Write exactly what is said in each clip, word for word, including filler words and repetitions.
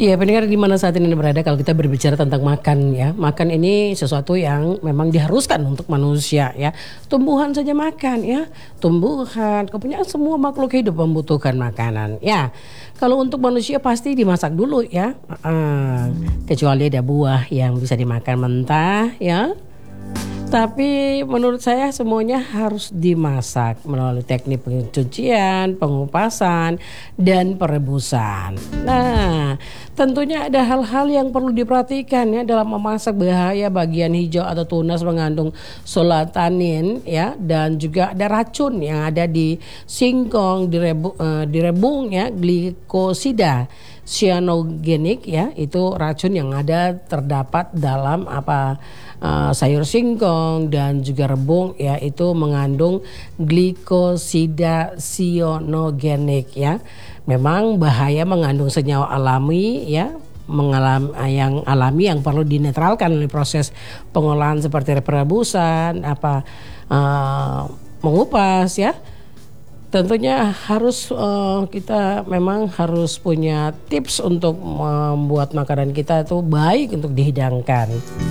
Iya, pendengar di mana saat ini berada, kalau kita berbicara tentang makan ya, makan ini sesuatu yang memang diharuskan untuk manusia ya. Tumbuhan saja makan ya, tumbuhan, kepunyaan semua makhluk hidup membutuhkan makanan ya. Kalau untuk manusia pasti dimasak dulu ya, uh, kecuali ada buah yang bisa dimakan mentah ya. Tapi menurut saya semuanya harus dimasak melalui teknik pencucian, pengupasan, dan perebusan. Nah, tentunya ada hal-hal yang perlu diperhatikan ya dalam memasak. Bahaya bagian hijau atau tunas mengandung solatanin ya, dan juga ada racun yang ada di singkong, direbu, uh, direbung ya, glikosida cyanogenik ya, itu racun yang ada terdapat dalam apa Uh, sayur singkong dan juga rebung ya, itu mengandung glikosida cyanogenik ya. Memang bahaya mengandung senyawa alami ya, mengalami yang alami yang perlu dinetralkan oleh proses pengolahan seperti perebusan, apa uh, mengupas ya. Tentunya harus uh, kita memang harus punya tips untuk membuat makanan kita itu baik untuk dihidangkan.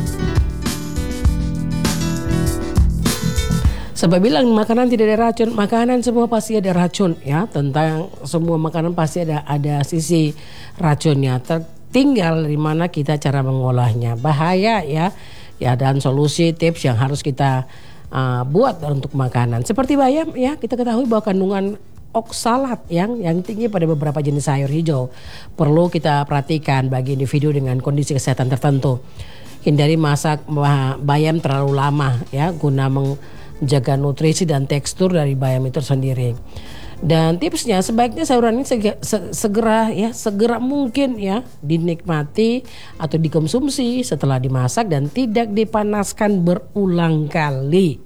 Sebab bilang makanan tidak ada racun, makanan semua pasti ada racun ya. Tentang semua makanan pasti ada ada sisi racunnya. Tertinggal di mana kita cara mengolahnya. Bahaya ya. Ya, dan solusi tips yang harus kita uh, buat untuk makanan. Seperti bayam ya, kita ketahui bahwa kandungan oksalat yang yang tinggi pada beberapa jenis sayur hijau perlu kita perhatikan bagi individu dengan kondisi kesehatan tertentu. Hindari masak bayam terlalu lama ya, guna meng jaga nutrisi dan tekstur dari bayam itu sendiri. Dan tipsnya sebaiknya sayuran ini segera, segera ya segera mungkin ya dinikmati atau dikonsumsi setelah dimasak dan tidak dipanaskan berulang kali.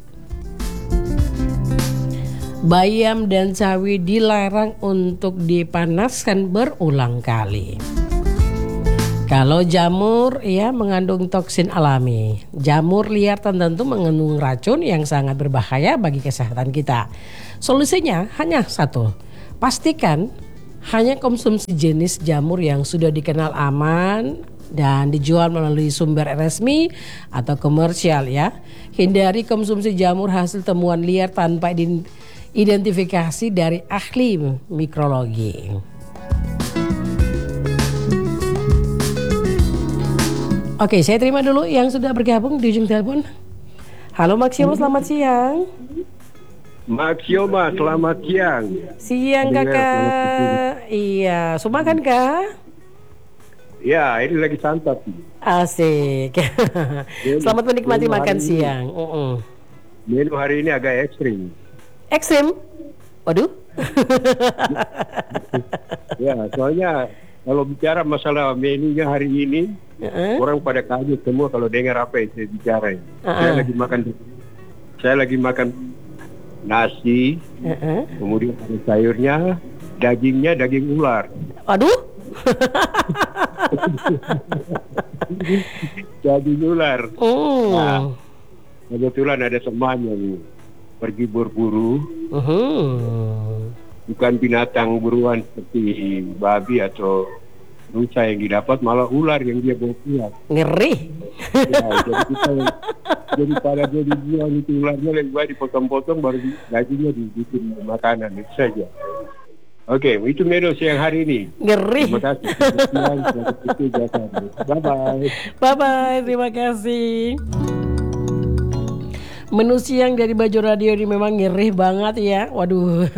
Bayam dan sawi dilarang untuk dipanaskan berulang kali. Kalau jamur ya mengandung toksin alami. Jamur liar tertentu mengandung racun yang sangat berbahaya bagi kesehatan kita. Solusinya hanya satu. Pastikan hanya konsumsi jenis jamur yang sudah dikenal aman dan dijual melalui sumber resmi atau komersial ya. Hindari konsumsi jamur hasil temuan liar tanpa identifikasi dari ahli mikrologi. Oke, saya terima dulu yang sudah bergabung di ujung telepon. Halo Maxioma, selamat siang. Maxioma, selamat siang. Siang kakak. Iya, sudah makan kak? Ya, ini lagi santap. Asik. Selamat menikmati makan siang. Uh-uh. Menu hari ini agak ekstrim. Ekstrim? Waduh. Ya, soalnya kalau bicara masalah menunya hari ini, uh-uh. orang pada kaget semua kalau dengar apa yang saya bicara. Uh-uh. Saya lagi makan, saya lagi makan nasi, uh-uh. kemudian ada sayurnya, dagingnya daging ular. Aduh. Daging ular. Oh. Nah, kebetulan ada teman yang pergi berburu. Uh-huh. Bukan binatang buruan seperti babi atau rusa yang didapat, malah ular yang dia bawa pulang. Ngeri. Ya, jadi kita daripada dia dibuang itu ularnya lebih baik dipotong-potong baru dagingnya dibikin makanan itu saja. Oke, itu menu siang hari ini. Ngeri. Terima kasih. Bye bye. Bye bye. Terima kasih. Menu siang dari Bajo Radio ini memang ngeri banget ya. Waduh.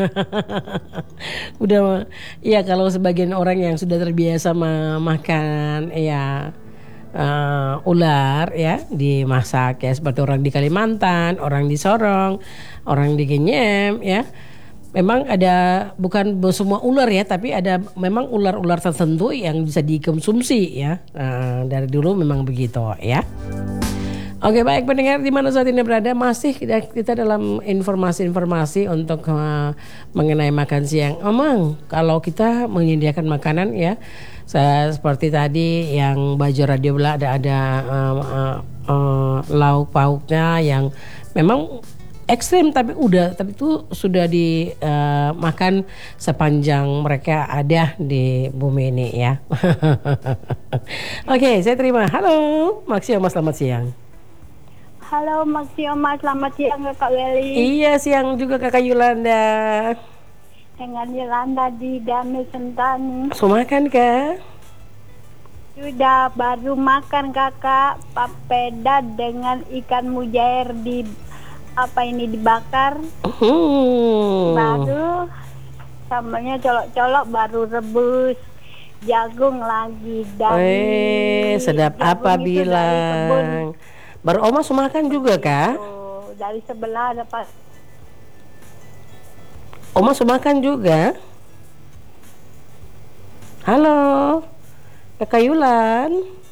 Udah ya, kalau sebagian orang yang sudah terbiasa makan ya uh, ular ya dimasak ya, seperti orang di Kalimantan, orang di Sorong, orang di Genyem ya. Memang ada, bukan semua ular ya, tapi ada memang ular-ular tertentu yang bisa dikonsumsi ya. Uh, dari dulu memang begitu ya. Oke, baik pendengar di mana saat ini berada, masih kita, kita dalam informasi-informasi untuk uh, mengenai makan siang. Emang kalau kita menyediakan makanan ya, saya, seperti tadi yang Bajo Radio bilang ada ada uh, uh, uh, lauk pauknya yang memang ekstrim, tapi udah tapi itu sudah dimakan uh, sepanjang mereka ada di bumi ini ya. Oke, okay, saya terima. Halo, Maksioma, selamat siang. Halo Maksioma, selamat siang Kakak Weli. Iya, siang juga Kakak Yolanda. Dengan Yolanda di Damai Sentani. So makan kah? Sudah, baru makan Kakak, papeda dengan ikan mujair di apa ini dibakar. Hmm. Baru sambalnya colok-colok, baru rebus jagung lagi dari. Eh, sedap apa bilang? Baru Oma makan juga kah? Oh, dari sebelah dapat. Oma makan juga? Halo, Kakak Yulan.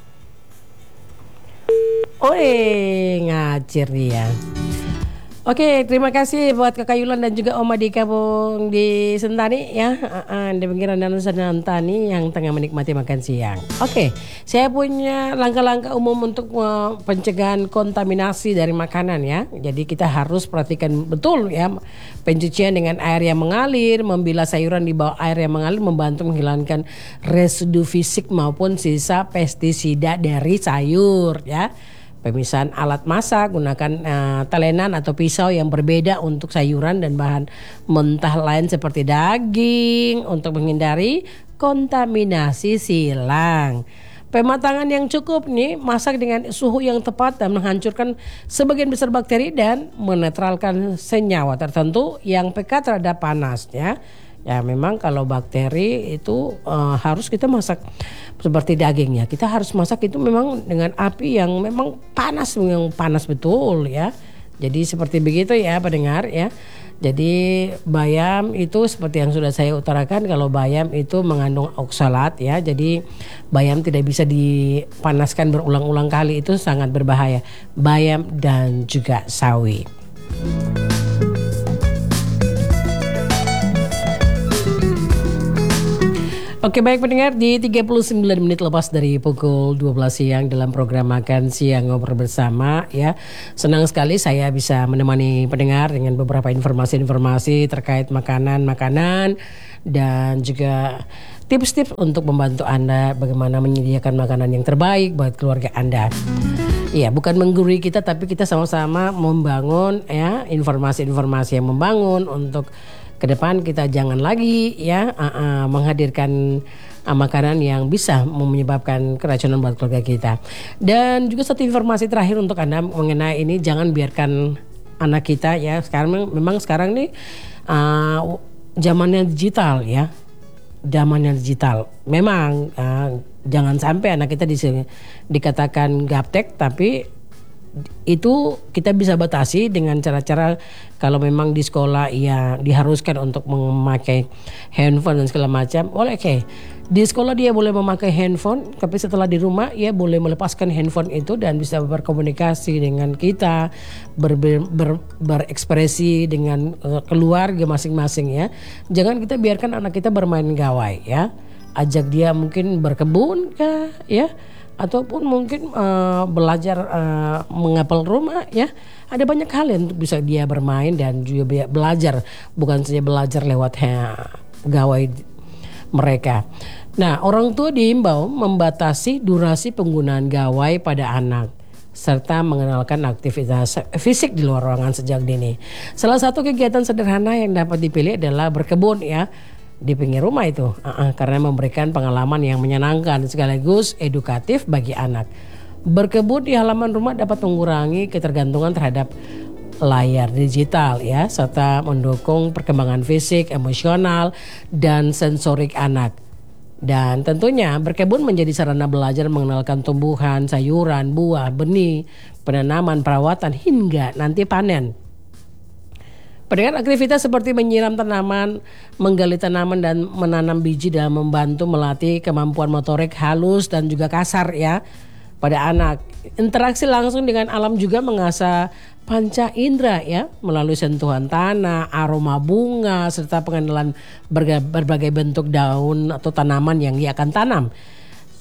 Oi, ngacir dia. Oke, terima kasih buat Kakak Yulan dan juga Oma di kampung di Sentani ya, uh, uh, di pinggiran Danau Sentani yang tengah menikmati makan siang. Oke, saya punya langkah-langkah umum untuk uh, pencegahan kontaminasi dari makanan ya. Jadi kita harus perhatikan betul ya, pencucian dengan air yang mengalir, membilas sayuran di bawah air yang mengalir membantu menghilangkan residu fisik maupun sisa pestisida dari sayur ya. Pemisahan alat masak, gunakan uh, telenan atau pisau yang berbeda untuk sayuran dan bahan mentah lain seperti daging untuk menghindari kontaminasi silang. Pematangan yang cukup nih, masak dengan suhu yang tepat dan menghancurkan sebagian besar bakteri dan menetralkan senyawa tertentu yang peka terhadap panas ya. Ya memang kalau bakteri itu uh, harus kita masak seperti daging ya. Kita harus masak itu memang dengan api yang memang panas, yang panas betul ya. Jadi seperti begitu ya pendengar ya. Jadi bayam itu seperti yang sudah saya utarakan, kalau bayam itu mengandung oksalat ya. Jadi bayam tidak bisa dipanaskan berulang-ulang kali, itu sangat berbahaya. Bayam dan juga sawi. Oke, baik pendengar, di tiga puluh sembilan menit lepas dari pukul dua belas siang dalam program Makan Siang Ngobrol Bersama ya. Senang sekali saya bisa menemani pendengar dengan beberapa informasi-informasi terkait makanan-makanan dan juga tips-tips untuk membantu Anda bagaimana menyediakan makanan yang terbaik buat keluarga Anda. Iya, bukan menggurui kita, tapi kita sama-sama membangun ya informasi-informasi yang membangun untuk ke depan. Kita jangan lagi ya uh, uh, menghadirkan uh, makanan yang bisa menyebabkan keracunan buat keluarga kita. Dan juga satu informasi terakhir untuk Anda mengenai ini, jangan biarkan anak kita ya, sekarang memang sekarang nih uh, zamannya digital ya. Zamannya digital. Memang uh, jangan sampai anak kita di, dikatakan gaptek, tapi itu kita bisa batasi dengan cara-cara, kalau memang di sekolah ya diharuskan untuk memakai handphone dan segala macam. Boleh, oke. Okay. Di sekolah dia boleh memakai handphone, tapi setelah di rumah ia boleh melepaskan handphone itu dan bisa berkomunikasi dengan kita, ber, ber, ber, berekspresi dengan uh, keluarga masing-masing ya. Jangan kita biarkan anak kita bermain gawai ya. Ajak dia mungkin berkebun kah ya, ataupun mungkin uh, belajar uh, mengapel rumah ya. Ada banyak hal yang bisa dia bermain dan juga belajar, bukan saja belajar lewat ya, gawai mereka. Nah, orang tua diimbau membatasi durasi penggunaan gawai pada anak serta mengenalkan aktivitas fisik di luar ruangan sejak dini. Salah satu kegiatan sederhana yang dapat dipilih adalah berkebun ya di pinggir rumah itu, uh-uh, karena memberikan pengalaman yang menyenangkan sekaligus edukatif bagi anak. Berkebun di halaman rumah dapat mengurangi ketergantungan terhadap layar digital ya, serta mendukung perkembangan fisik, emosional, dan sensorik anak. Dan tentunya berkebun menjadi sarana belajar mengenalkan tumbuhan, sayuran, buah, benih, penanaman, perawatan hingga nanti panen. Pendengar, aktivitas seperti menyiram tanaman, menggali tanaman dan menanam biji dalam membantu melatih kemampuan motorik halus dan juga kasar ya pada anak. Interaksi langsung dengan alam juga mengasah panca indera ya, melalui sentuhan tanah, aroma bunga, serta pengenalan berbagai bentuk daun atau tanaman yang ia akan tanam.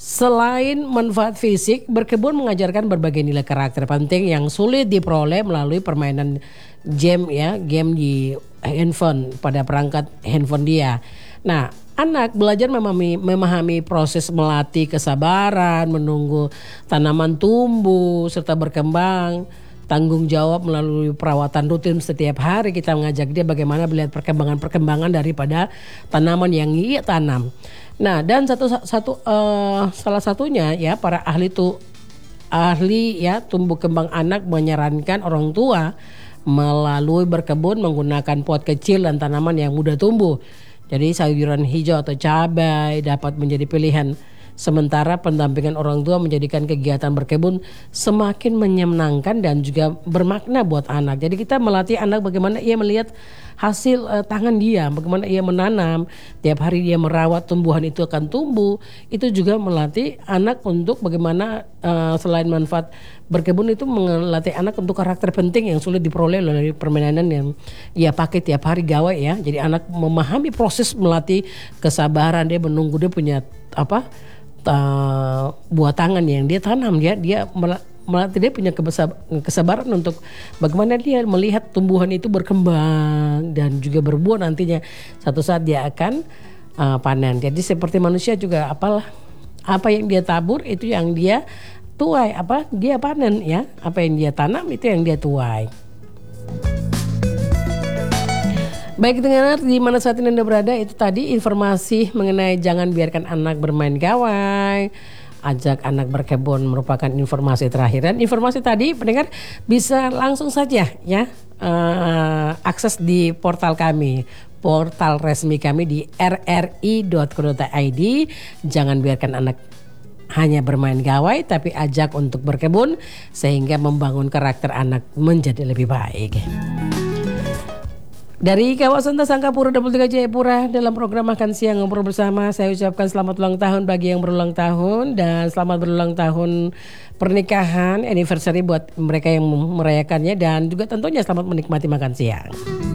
Selain manfaat fisik, berkebun mengajarkan berbagai nilai karakter penting yang sulit diperoleh melalui permainan game ya, game di handphone pada perangkat handphone dia. Nah, anak belajar memahami, memahami proses melatih kesabaran, menunggu tanaman tumbuh serta berkembang. Tanggung jawab melalui perawatan rutin setiap hari, kita mengajak dia bagaimana melihat perkembangan-perkembangan daripada tanaman yang ia tanam. Nah, dan satu satu uh, salah satunya ya para ahli tu ahli ya tumbuh kembang anak menyarankan orang tua melalui berkebun menggunakan pot kecil dan tanaman yang mudah tumbuh. Jadi sayuran hijau atau cabai dapat menjadi pilihan. Sementara pendampingan orang tua menjadikan kegiatan berkebun semakin menyenangkan dan juga bermakna buat anak. Jadi kita melatih anak bagaimana ia melihat hasil uh, tangan dia, bagaimana ia menanam, tiap hari dia merawat tumbuhan itu akan tumbuh. Itu juga melatih anak untuk bagaimana uh, selain manfaat berkebun itu melatih anak untuk karakter penting yang sulit diperoleh dari permainan yang ia pakai tiap hari gawai ya. Jadi anak memahami proses melatih kesabaran, dia menunggu dia punya apa? Uh, buah tangan yang dia tanam, dia dia melatih dia punya kesabaran untuk bagaimana dia melihat tumbuhan itu berkembang dan juga berbuah nantinya satu saat dia akan uh, panen. Jadi seperti manusia juga apalah apa yang dia tabur itu yang dia tuai, apa dia panen ya, apa yang dia tanam itu yang dia tuai. Baik dengar di mana saat ini Anda berada, itu tadi informasi mengenai jangan biarkan anak bermain gawai, ajak anak berkebun merupakan informasi terakhir. Dan informasi tadi pendengar bisa langsung saja ya uh, akses di portal kami, portal resmi kami di r r i dot co dot i d. Jangan biarkan anak hanya bermain gawai, tapi ajak untuk berkebun sehingga membangun karakter anak menjadi lebih baik. Dari kawasan Tasangkapura dua puluh tiga Jayapura dalam program Makan Siang Ngobrol Bersama, saya ucapkan selamat ulang tahun bagi yang berulang tahun dan selamat berulang tahun pernikahan, anniversary buat mereka yang merayakannya, dan juga tentunya selamat menikmati makan siang.